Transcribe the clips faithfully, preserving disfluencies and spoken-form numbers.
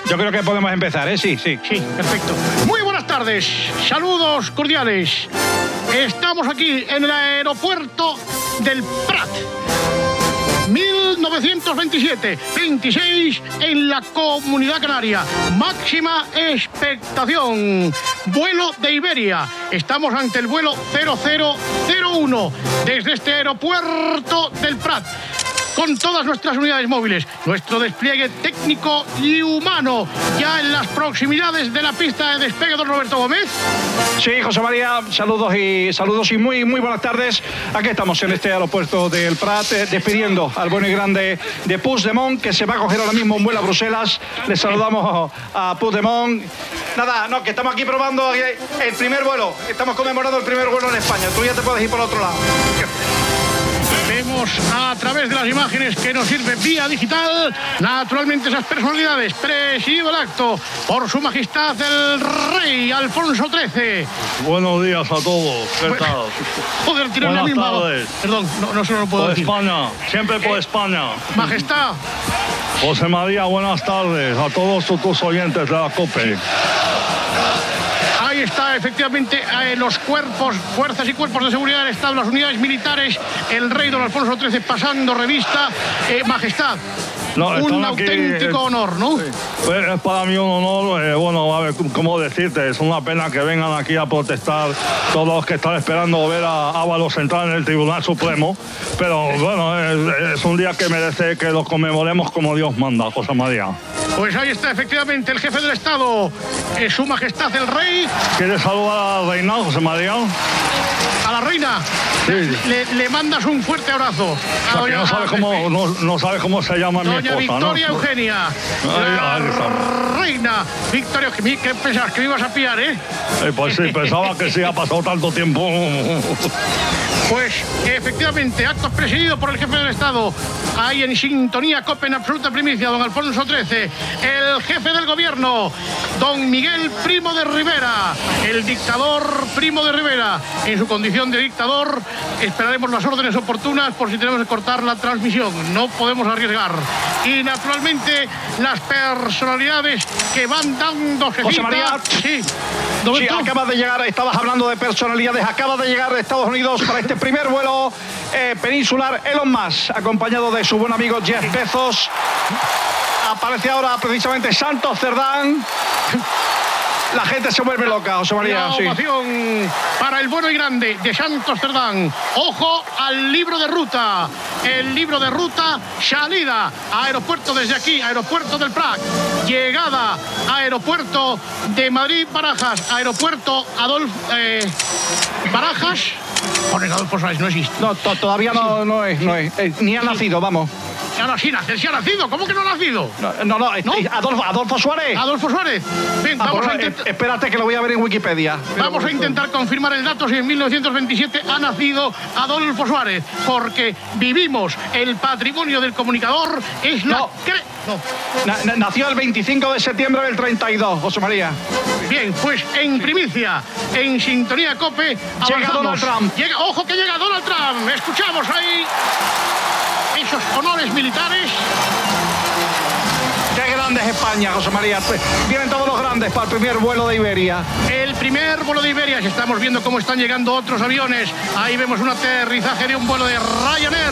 Yo creo que podemos empezar, ¿eh? Sí, sí. Sí, perfecto. Muy buenas tardes, saludos cordiales. Estamos aquí en el aeropuerto del Prat. mil novecientos veintisiete, veintiséis en la Comunidad Canaria. Máxima expectación. Vuelo de Iberia. Estamos ante el vuelo cero cero cero uno desde este aeropuerto del Prat. Con todas nuestras unidades móviles, nuestro despliegue técnico y humano, ya en las proximidades de la pista de despegue, don Roberto Gómez. Sí, José María, saludos y saludos y muy muy buenas tardes. Aquí estamos en este aeropuerto del Prat, eh, despidiendo al bueno y grande de Puigdemont, que se va a coger ahora mismo un vuelo a Bruselas. Le saludamos a Puigdemont. Nada, no, que estamos aquí probando el primer vuelo. Estamos conmemorando el primer vuelo en España. Tú ya te puedes ir por otro lado. Vemos a través de las imágenes que nos sirve vía digital, naturalmente, esas personalidades. Presidido el acto por su majestad el rey Alfonso trece. Buenos días a todos. ¿Qué Bueno, tal? Joder, tiene la Buenas misma. tardes. Perdón, no, no se lo puedo Por decir. España, siempre por Eh. España. Majestad, José María, buenas tardes a todos tus oyentes de la COPE. ahí está efectivamente eh, los cuerpos, fuerzas y cuerpos de seguridad del Estado, las unidades militares, el rey don Alfonso trece pasando revista. Eh, majestad, No, un están aquí, auténtico eh, honor, ¿no? Pues es para mí un honor, eh, bueno, a ver, ¿cómo decirte? Es una pena que vengan aquí a protestar todos los que están esperando ver a Ábalos entrar en el Tribunal Supremo, pero bueno, es, es un día que merece que lo conmemoremos como Dios manda, José María. Pues ahí está efectivamente el jefe del Estado, eh, su majestad el rey. ¿Quieres saludar a la reina, José María? A la reina, Sí. le, le mandas un fuerte abrazo. O sea, que no sabe cómo, no, no sabe cómo se llama mi Doña esposa, Victoria ¿no? Eugenia, Ahí- la ahí está. reina Victoria Eugenia. ¿Qué pensabas? ¿Que me ibas a pillar, eh? Eh, pues sí, pensaba que sí ha pasado tanto tiempo. Pues efectivamente, actos presidido por el jefe del Estado. Ahí en sintonía, COPE en absoluta primicia, don Alfonso trece. El jefe del gobierno, don Miguel Primo de Rivera. El dictador Primo de Rivera. En su condición de dictador, esperaremos las órdenes oportunas por si tenemos que cortar la transmisión. No podemos arriesgar. Y naturalmente, las personalidades que van dándose José cita. María. Sí. Sí, Roberto. acaba de llegar, estabas hablando de personalidades, acaba de llegar de Estados Unidos para este primer vuelo eh, peninsular Elon Musk, acompañado de su buen amigo Jeff Bezos. Aparece ahora precisamente Santos Cerdán. La gente se vuelve loca, José María. La Sí. ovación para el bueno y grande de Santos Cerdán. Ojo al libro de ruta. El libro de ruta, salida a aeropuerto desde aquí, aeropuerto del Prat. Llegada a aeropuerto de Madrid Barajas, aeropuerto Adolfo eh, Barajas. Ponen Adolfo Suárez, no existe. No, to- todavía no, no es, no es. Eh, ni ha nacido, vamos. Ahora sí, nace, sí ha nacido. ¿Cómo que no ha nacido? No, no, no, ¿No? Adolfo, Adolfo Suárez. Adolfo Suárez. Ven, Ah, vamos pues, a eh, intentar. espérate que lo voy a ver en Wikipedia. Vamos a intentar confirmar el dato si en mil novecientos veintisiete ha nacido Adolfo Suárez, porque vivimos el patrimonio del comunicador, es la... No. cre- no. Na- na- nació el veinticinco de septiembre del treinta y dos, José María. Bien, pues en primicia, en sintonía COPE, avanzamos. Donald Trump. Llega, ojo que llega Donald Trump. Escuchamos ahí esos honores militares. Qué grande es España, José María. Pues, vienen todos los grandes para el primer vuelo de Iberia. El primer vuelo de Iberia, si estamos viendo cómo están llegando otros aviones. Ahí vemos un aterrizaje de un vuelo de Ryanair.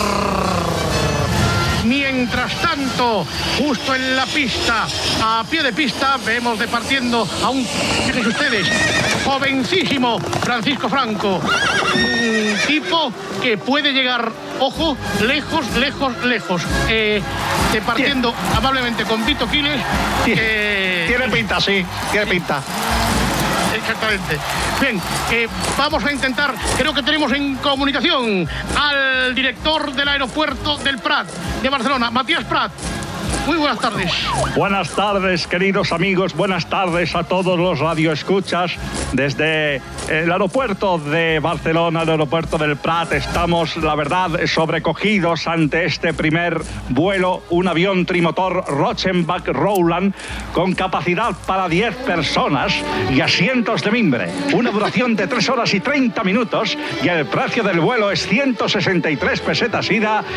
Mientras tanto, justo en la pista, a pie de pista, vemos departiendo a un, fíjense ustedes, jovencísimo Francisco Franco. Un tipo que puede llegar, ojo, lejos, lejos, lejos. Eh, departiendo amablemente con Vito Quiles. que- Tiene pinta, sí, tiene pinta. Exactamente. Bien, eh, vamos a intentar, creo que tenemos en comunicación al director del aeropuerto del Prat, de Barcelona, Matías Prat. Muy buenas tardes. Buenas tardes, queridos amigos. Buenas tardes a todos los radioescuchas. Desde el aeropuerto de Barcelona, el aeropuerto del Prat, estamos, la verdad, sobrecogidos ante este primer vuelo. Un avión trimotor Rochenbach Rowland con capacidad para diez personas y asientos de mimbre. Una duración de tres horas y treinta minutos y el precio del vuelo es ciento sesenta y tres pesetas ida